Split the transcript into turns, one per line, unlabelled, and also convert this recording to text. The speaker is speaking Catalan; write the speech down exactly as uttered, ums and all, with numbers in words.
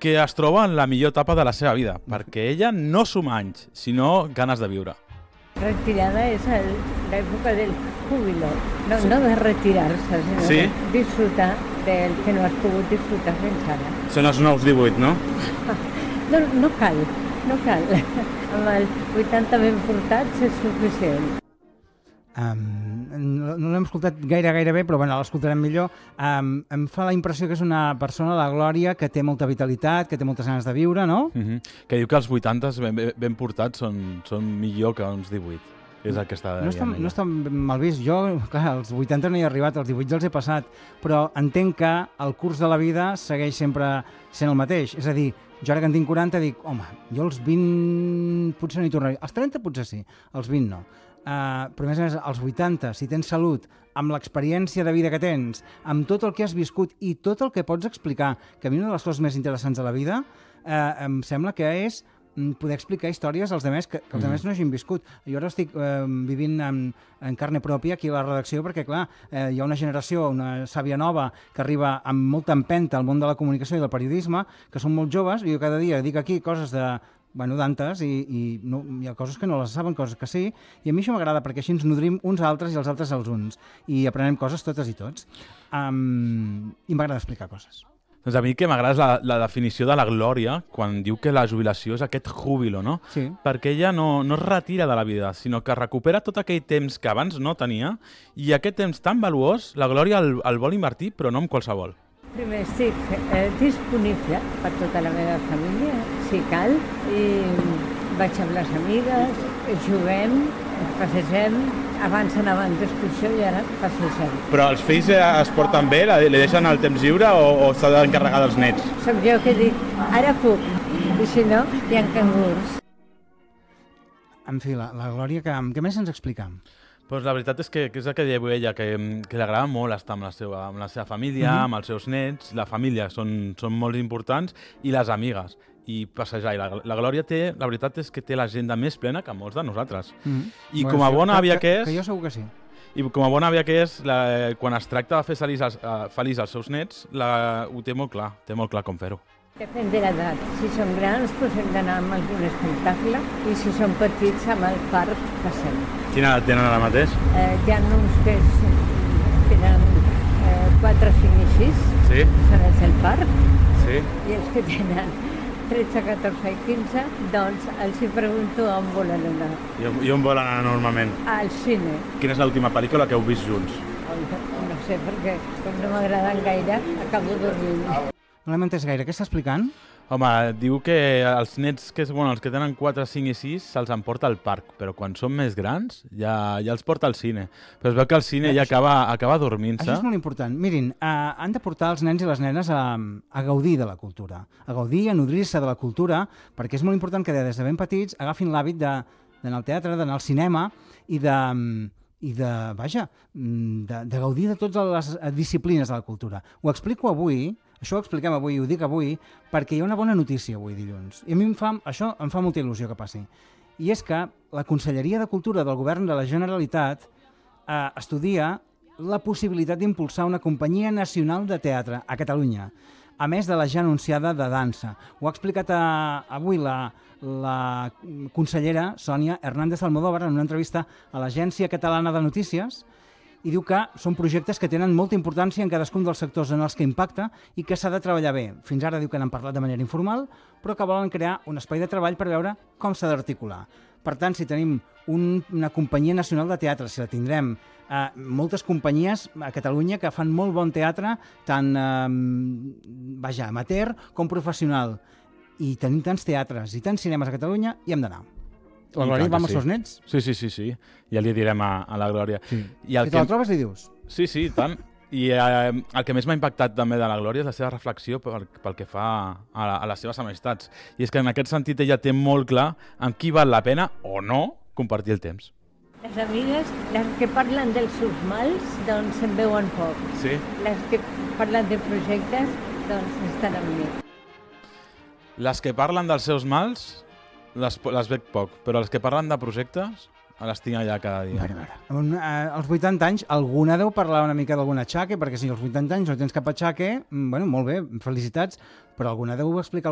que es troba en la millor etapa de la seva vida, perquè ella no suma anys, sinó ganes de viure.
Retirada és l'època del júbilo, no, no de retirar-se, sinó
sí?
de disfrutar del que no has pogut disfrutar fins ara.
Són els nous divuit, no?
No, no cal, no cal. Amb els vuitanta ben portats és suficient.
Um, no no l'hem escoltat gaire, gaire bé, però bueno, l'escoltarem millor. Um, em fa la impressió que és una persona, la Glòria, que té molta vitalitat, que té moltes ganes de viure, no?
Mm-hmm. Que diu que els vuitanta ben, ben portats són, són millor que uns divuit. És el que està
no està, no està mal vist. Jo, clar, als vuitanta no hi he arribat, als divuit ja els he passat, però entenc que el curs de la vida segueix sempre sent el mateix. És a dir, jo ara que en tinc quaranta dic, home, jo els vint potser no hi tornaré. Els trenta potser sí, els vint no. Uh, però a més a més, als vuitanta, si tens salut, amb l'experiència de vida que tens, amb tot el que has viscut i tot el que pots explicar, que a mi una de les coses més interessants de la vida uh, em sembla que és poder explicar històries als demés que, que els demés no hagin viscut. Jo ara estic eh, vivint en, en carne pròpia aquí a la redacció perquè, clar, eh, hi ha una generació, una sàvia nova que arriba amb molta empenta al món de la comunicació i del periodisme, que són molt joves, i jo cada dia dic aquí coses de bueno, d'antes, i, i no, hi ha coses que no les saben, coses que sí, i a mi això m'agrada perquè així ens nodrim uns altres i els altres als uns, i aprenem coses totes i tots. Um, I m'agrada explicar coses.
Doncs a mi que m'agrada la, la definició de la Glòria quan diu que la jubilació és aquest júbilo, no?
Sí.
Perquè ella no, no es retira de la vida, sinó que recupera tot aquell temps que abans no tenia, i aquest temps tan valuós, la Glòria el, el vol invertir, però no amb qualsevol.
Primer estic eh, disponible per tota la meva família, si cal, i vaig amb les amigues, juguem, passegem, abans anaven d'excursió i ara passegem.
Però els fills es porten bé? Li deixen el temps lliure o, o s'ha d'encarregar dels nets?
Soc jo que dic, ara puc, i si no, hi ha cangurs.
En fi, la, la Glòria, que, què més ens explica?
Pues la veritat és que, que és el que diu ella, que, que li agrada molt estar amb la seva, amb la seva família, mm-hmm. amb els seus nets. La família són, són molt importants, i les amigues. I passejar. I la, la Glòria té, la veritat és que té l'agenda més plena que molts de nosaltres. Mm-hmm. I bueno, com a bona àvia que, que és...
Que jo segur que sí.
I com a bona àvia que és, la, quan es tracta de fer feliç als, uh, feliç als seus nets, la, ho té molt clar, té molt clar com fer-ho.
Depèn de l'edat. Si són grans, doncs hem d'anar amb algun espectacle, i si són petits, amb el parc passem.
Quina edat tenen ara mateix?
Eh, hi ha uns que tenen eh, quatre, cinc i sis,
sí.
Són els del parc,
sí.
I els que tenen tretze, catorze i quinze, doncs els hi pregunto on volen anar.
I, i on volen anar normalment?
Al cine.
Quina és l'última pel·lícula que heu vist junts?
No, no sé, perquè com no m'agraden gaire, acabo dormint.
No l'hem entès gaire. Què està explicant?
Home, diu que els nets, que, bueno, els que tenen quatre, cinc i sis, se'ls emporta al parc, però quan són més grans ja, ja els porta al cine. Però es veu que al cine ja acaba, acaba dormint-se.
Això és molt important. Mirin, eh, han de portar els nens i les nenes a, a gaudir de la cultura, a gaudir, a nodrir-se de la cultura, perquè és molt important que des de ben petits agafin l'hàbit d'anar al teatre, d'anar al cinema i de... i de, vaja, de, de gaudir de totes les disciplines de la cultura. Ho explico avui, això ho expliquem avui, ho dic avui, perquè hi ha una bona notícia avui dilluns. I a mi em fa, això em fa molta il·lusió que passi. I és que la Conselleria de Cultura del Govern de la Generalitat eh, estudia la possibilitat d'impulsar una companyia nacional de teatre a Catalunya, a més de la ja anunciada de dansa. Ho ha explicat a, avui la, la consellera Sònia Hernández Almodóvar en una entrevista a l'Agència Catalana de Notícies, i diu que són projectes que tenen molta importància en cadascun dels sectors en els que impacta i que s'ha de treballar bé. Fins ara diu que n'han parlat de manera informal, però que volen crear un espai de treball per veure com s'ha d'articular. Per tant, si tenim un, una companyia nacional de teatre, si la tindrem, eh, moltes companyies a Catalunya que fan molt bon teatre, tant eh, vaja, amateur com professional. I tenim tants teatres i tants cinemes a Catalunya, hi hem d'anar. La Glòria va amb els seus nets?
Sí, sí, sí, sí. Ja li direm a, a la Glòria.
Sí. I el si que... te la trobes li dius?
Sí, sí, tant. I eh, el que més m'ha impactat també de la Glòria és la seva reflexió pel, pel que fa a, a les seves amistats. I és que en aquest sentit ella té molt clar amb qui val la pena o no compartir el temps.
Les amigues, les que parlen dels seus mals, doncs se'n veuen poc.
Sí.
Les que parlen de projectes, doncs estan amb mi.
Les que parlen dels seus mals les, les veig poc, però les que parlen de projectes les tinc allà cada dia.
Bueno, bueno. Als vuitanta anys alguna deu parlar una mica d'algun atxaque, perquè si als vuitanta anys no tens cap atxaque, bueno, molt bé, felicitats, però alguna deu explicar